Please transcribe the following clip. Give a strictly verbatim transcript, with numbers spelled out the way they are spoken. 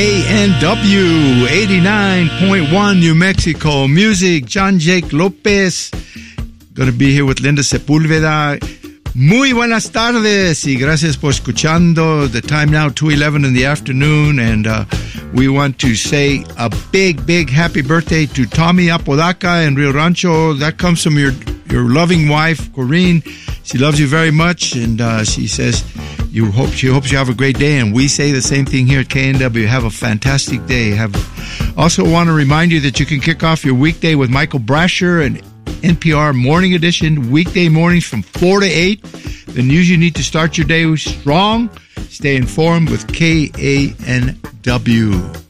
A N W eighty-nine point one New Mexico Music. John Jake Lopez. Going to be here with Linda Sepúlveda. Muy buenas tardes y gracias por escuchando. The time now two eleven in the afternoon, and uh, we want to say a big, big happy birthday to Tommy Apodaca in Rio Rancho. That comes from your your loving wife, Corinne. She loves you very much, and uh, she says you hope she hopes you have a great day. And we say the same thing here at K N W. Have a fantastic day. Have also want to remind you that you can kick off your weekday with Michael Brasher and N P R Morning Edition, weekday mornings from four to eight. The news you need to start your day strong. Stay informed with K A N W.